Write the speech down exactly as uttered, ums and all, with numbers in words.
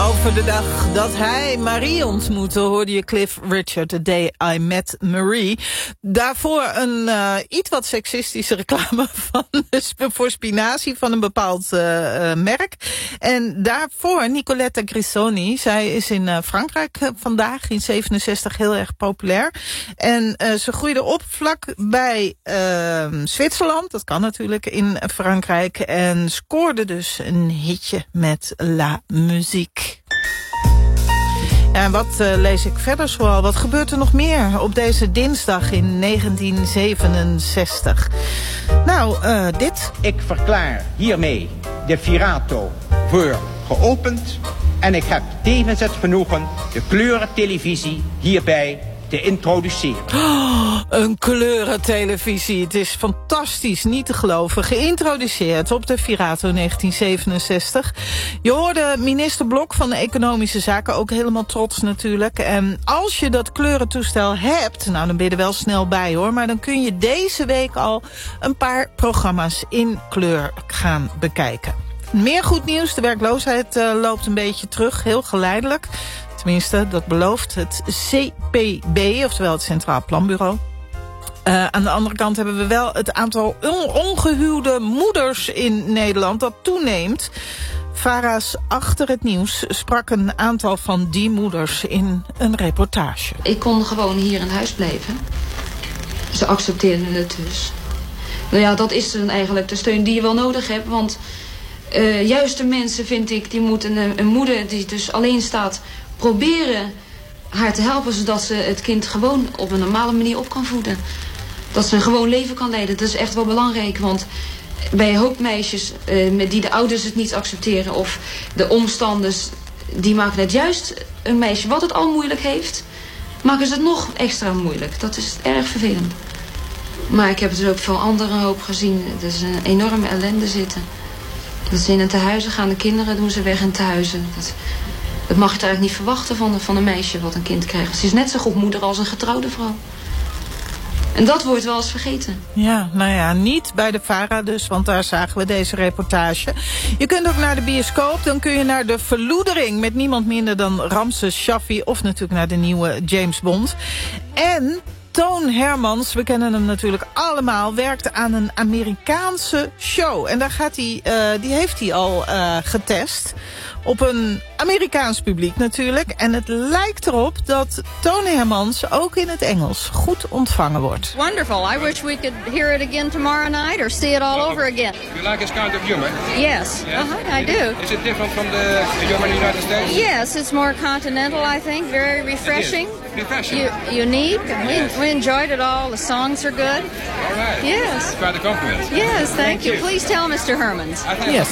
Over de dag dat hij Marie ontmoette, hoorde je Cliff Richard, The Day I Met Marie. Daarvoor een uh, iets wat seksistische reclame van, voor spinazie van een bepaald uh, uh, merk. En daarvoor Nicoletta Grissoni. Zij is in uh, Frankrijk uh, vandaag, in zevenenzestig, heel erg populair. En uh, ze groeide op vlak bij uh, Zwitserland, dat kan natuurlijk in Frankrijk. En scoorde dus een hitje met La Musique. Ja, en wat uh, lees ik verder zoal? Wat gebeurt er nog meer op deze dinsdag in negentien zevenenzestig? Nou, uh, dit. Ik verklaar hiermee de Virato voor geopend. En ik heb tevens het genoegen de kleurentelevisie hierbij te introduceren. Oh, een kleurentelevisie. Het is fantastisch, niet te geloven. Geïntroduceerd op de Virato negentien zevenenzestig. Je hoorde minister Blok van Economische Zaken, ook helemaal trots natuurlijk. En als je dat kleurentoestel hebt, nou dan ben je er wel snel bij hoor, maar dan kun je deze week al een paar programma's in kleur gaan bekijken. Meer goed nieuws, de werkloosheid uh, loopt een beetje terug, heel geleidelijk. Tenminste, dat belooft het C P B, oftewel het Centraal Planbureau. Uh, aan de andere kant hebben we wel het aantal on- ongehuwde moeders in Nederland dat toeneemt. Vara's Achter het Nieuws sprak een aantal van die moeders in een reportage. Ik kon gewoon hier in huis blijven. Ze accepteerden het dus. Nou ja, dat is dan eigenlijk de steun die je wel nodig hebt. Want uh, juist de mensen, vind ik, die moeten een, een moeder die dus alleen staat proberen haar te helpen, zodat ze het kind gewoon op een normale manier op kan voeden. Dat ze een gewoon leven kan leiden. Dat is echt wel belangrijk, want bij een hoop meisjes uh, die de ouders het niet accepteren of de omstanders, die maken het juist een meisje wat het al moeilijk heeft, maken ze het nog extra moeilijk. Dat is erg vervelend. Maar ik heb dus ook veel andere hoop gezien. Er is een enorme ellende zitten. Dat ze in een tehuizen gaan, de kinderen doen ze weg in tehuizen. Dat, dat mag je eigenlijk niet verwachten van, van een meisje wat een kind krijgt. Ze is net zo goed moeder als een getrouwde vrouw. En dat wordt wel eens vergeten. Ja, nou ja, niet bij de Vara dus, want daar zagen we deze reportage. Je kunt ook naar de bioscoop, dan kun je naar de Verloedering met niemand minder dan Ramses Shaffi of natuurlijk naar de nieuwe James Bond. En Toon Hermans, we kennen hem natuurlijk allemaal, werkt aan een Amerikaanse show. En daar gaat hij, uh, die heeft hij al uh, getest op een Amerikaans publiek natuurlijk. En het lijkt erop dat Toon Hermans ook in het Engels goed ontvangen wordt. Wonderful. I wish we could hear it again tomorrow night or see it all over again. You like his kind of humor? Yes, Yeah? uh-huh, I do. Is it different from the humor in the United States? Yes, it's more continental, I think. Very refreshing. Refreshing. U- unique. We, we enjoyed it all. The songs are good. All right. Yes. Quite a compliment. Yes, thank, Thank you. you. Please tell Mister Hermans. I think Yes.